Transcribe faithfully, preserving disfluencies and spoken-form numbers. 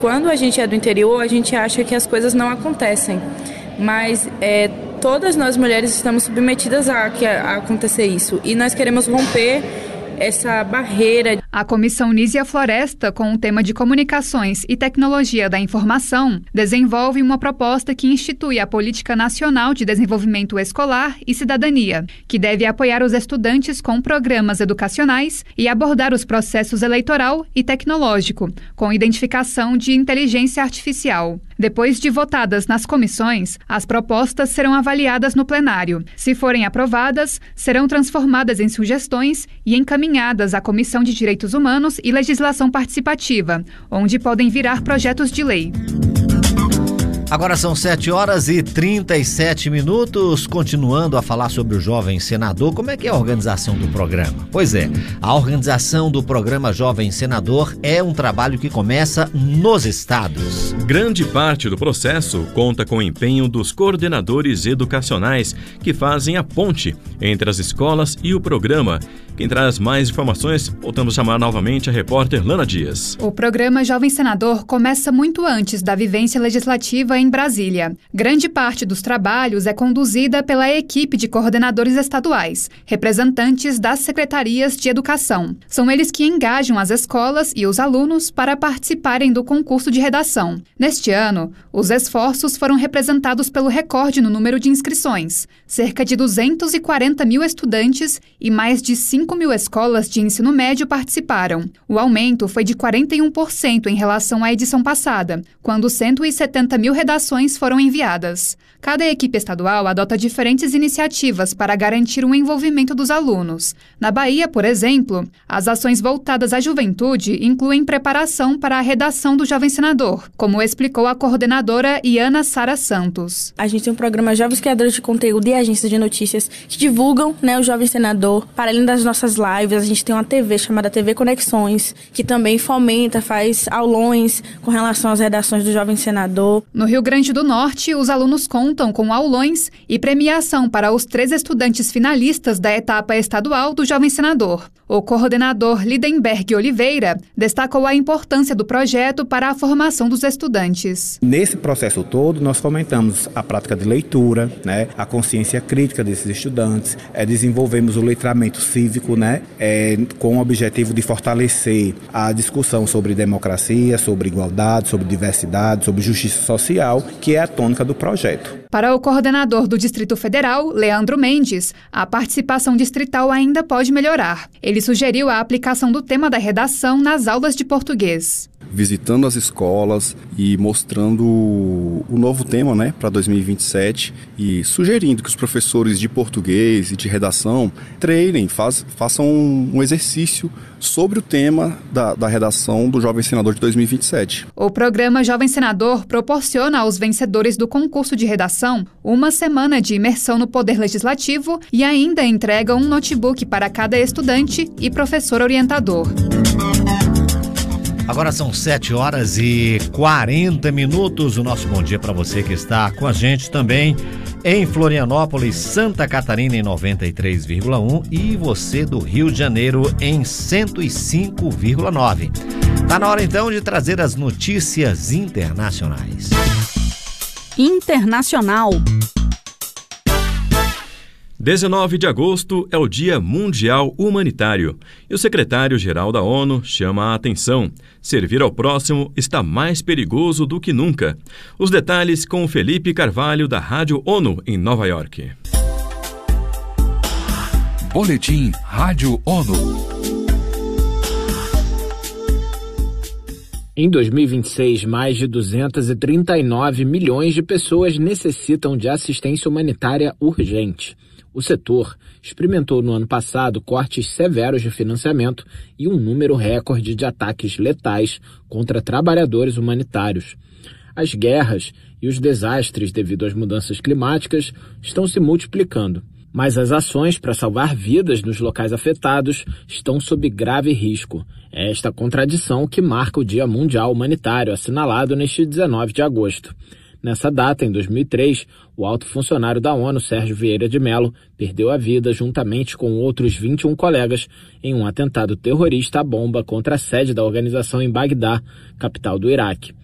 Quando a gente é do interior, a gente acha que as coisas não acontecem, mas é, todas nós mulheres estamos submetidas a, a acontecer isso e nós queremos romper essa barreira. A Comissão Nísia Floresta, com o tema de Comunicações e Tecnologia da Informação, desenvolve uma proposta que institui a Política Nacional de Desenvolvimento Escolar e Cidadania, que deve apoiar os estudantes com programas educacionais e abordar os processos eleitoral e tecnológico, com identificação de inteligência artificial. Depois de votadas nas comissões, as propostas serão avaliadas no plenário. Se forem aprovadas, serão transformadas em sugestões e encaminhadas à Comissão de Direitos Humanos e Legislação Participativa, onde podem virar projetos de lei. Agora são sete horas e trinta e sete minutos, continuando a falar sobre o Jovem Senador. Como é que é a organização do programa? Pois é, a organização do programa Jovem Senador é um trabalho que começa nos estados. Grande parte do processo conta com o empenho dos coordenadores educacionais que fazem a ponte entre as escolas e o programa. Quem traz mais informações, voltamos a chamar novamente a repórter Lana Dias. O programa Jovem Senador começa muito antes da vivência legislativa em Brasília. Grande parte dos trabalhos é conduzida pela equipe de coordenadores estaduais, representantes das secretarias de educação. São eles que engajam as escolas e os alunos para participarem do concurso de redação. Neste ano, os esforços foram representados pelo recorde no número de inscrições. Cerca de duzentos e quarenta mil estudantes e mais de cinco mil escolas de ensino médio participaram. O aumento foi de quarenta e um por cento em relação à edição passada, quando cento e setenta mil redações foram enviadas. Cada equipe estadual adota diferentes iniciativas para garantir o envolvimento dos alunos. Na Bahia, por exemplo, as ações voltadas à juventude incluem preparação para a redação do Jovem Senador, como explicou a coordenadora Iana Sara Santos. A gente tem um programa Jovens Criadores de Conteúdo e agências de notícias que divulgam, né, o Jovem Senador. Para além das nossas lives, a gente tem uma T V chamada T V Conexões, que também fomenta, faz aulões com relação às redações do Jovem Senador. No Rio Grande do Norte, os alunos contam com aulões e premiação para os três estudantes finalistas da etapa estadual do Jovem Senador. O coordenador Lidenberg Oliveira destacou a importância do projeto para a formação dos estudantes. Nesse processo todo, nós fomentamos a prática de leitura, né, a consciência crítica desses estudantes, é, desenvolvemos o letramento cívico, né, é, com o objetivo de fortalecer a discussão sobre democracia, sobre igualdade, sobre diversidade, sobre justiça social, que é a tônica do projeto. Para o coordenador do Distrito Federal, Leandro Mendes, a participação distrital ainda pode melhorar. Ele sugeriu a aplicação do tema da redação nas aulas de português. Visitando as escolas e mostrando o novo tema, né, para dois mil e vinte e sete e sugerindo que os professores de português e de redação treinem, faz, façam um exercício sobre o tema da, da redação do Jovem Senador de dois mil e vinte e sete. O programa Jovem Senador proporciona aos vencedores do concurso de redação uma semana de imersão no Poder Legislativo e ainda entrega um notebook para cada estudante e professor orientador. Agora são sete horas e quarenta minutos. O nosso bom dia para você que está com a gente também em Florianópolis, Santa Catarina em noventa e três vírgula um e você do Rio de Janeiro em cento e cinco vírgula nove. Tá na hora então de trazer as notícias internacionais. Internacional. dezenove de agosto é o Dia Mundial Humanitário e o secretário-geral da ONU chama a atenção. Servir ao próximo está mais perigoso do que nunca. Os detalhes com Felipe Carvalho, da Rádio ONU, em Nova York. Boletim Rádio ONU. Em dois mil e vinte e seis, mais de duzentos e trinta e nove milhões de pessoas necessitam de assistência humanitária urgente. O setor experimentou no ano passado cortes severos de financiamento e um número recorde de ataques letais contra trabalhadores humanitários. As guerras e os desastres devido às mudanças climáticas estão se multiplicando, mas as ações para salvar vidas nos locais afetados estão sob grave risco. É esta contradição que marca o Dia Mundial Humanitário, assinalado neste dezenove de agosto. Nessa data, em dois mil e três, o alto funcionário da ONU, Sérgio Vieira de Mello, perdeu a vida juntamente com outros vinte e um colegas em um atentado terrorista à bomba contra a sede da organização em Bagdá, capital do Iraque.